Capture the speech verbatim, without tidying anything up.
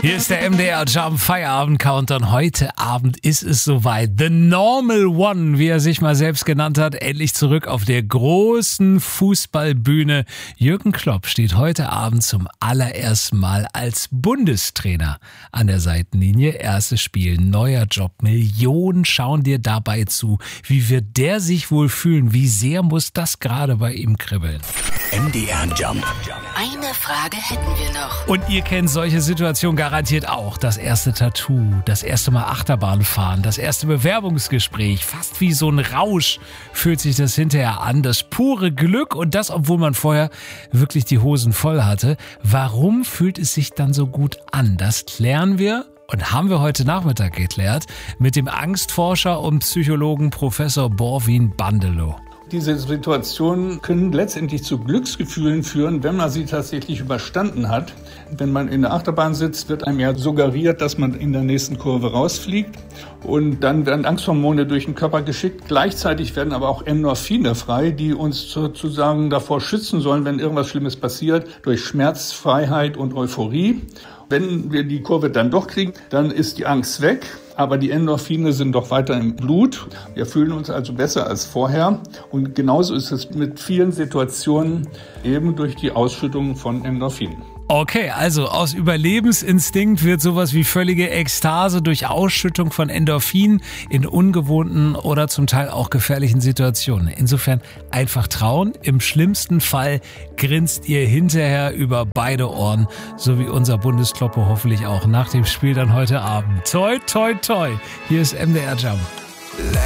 Hier ist der M D R Jump Feierabend Countdown. Heute Abend ist es soweit. The Normal One, wie er sich mal selbst genannt hat, endlich zurück auf der großen Fußballbühne. Jürgen Klopp steht heute Abend zum allerersten Mal als Bundestrainer an der Seitenlinie. Erstes Spiel, neuer Job, Millionen schauen dir dabei zu. Wie wird der sich wohl fühlen? Wie sehr muss das gerade bei ihm kribbeln? M D R Jump. Eine Frage hätten wir noch. Und ihr kennt solche Situationen garantiert auch. Das erste Tattoo, das erste Mal Achterbahn fahren, das erste Bewerbungsgespräch. Fast wie so ein Rausch fühlt sich das hinterher an. Das pure Glück und das, obwohl man vorher wirklich die Hosen voll hatte. Warum fühlt es sich dann so gut an? Das klären wir. Und haben wir heute Nachmittag geklärt mit dem Angstforscher und Psychologen Professor Borwin Bandelow. Diese Situationen können letztendlich zu Glücksgefühlen führen, wenn man sie tatsächlich überstanden hat. Wenn man in der Achterbahn sitzt, wird einem ja suggeriert, dass man in der nächsten Kurve rausfliegt. Und dann werden Angsthormone durch den Körper geschickt. Gleichzeitig werden aber auch Endorphine frei, die uns sozusagen davor schützen sollen, wenn irgendwas Schlimmes passiert, durch Schmerzfreiheit und Euphorie. Wenn wir die Kurve dann doch kriegen, dann ist die Angst weg. Aber die Endorphine sind doch weiter im Blut. Wir fühlen uns also besser als vorher. Und genauso ist es mit vielen Situationen eben durch die Ausschüttung von Endorphinen. Okay, also aus Überlebensinstinkt wird sowas wie völlige Ekstase durch Ausschüttung von Endorphinen in ungewohnten oder zum Teil auch gefährlichen Situationen. Insofern einfach trauen. Im schlimmsten Fall grinst ihr hinterher über beide Ohren, so wie unser Bundeskloppe hoffentlich auch nach dem Spiel dann heute Abend. Toi, toi, toi. Hier ist M D R Jump.